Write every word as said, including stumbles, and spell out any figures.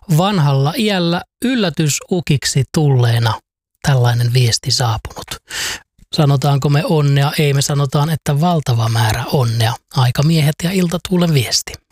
vanhalla iällä yllätysukiksi tulleena tällainen viesti saapunut. Sanotaanko me onnea? Ei, me sanotaan, että valtava määrä onnea. Aikamiehet ja Iltatuulen viesti.